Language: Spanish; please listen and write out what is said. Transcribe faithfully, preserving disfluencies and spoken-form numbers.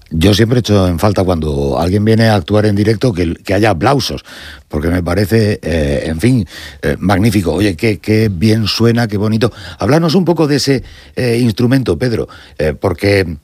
Yo siempre he hecho en falta cuando alguien viene a actuar en directo que, que haya aplausos, porque me parece, eh, en fin, eh, magnífico. Oye, qué, qué bien suena, qué bonito. Háblanos un poco de ese eh, instrumento, Pedro, eh, porque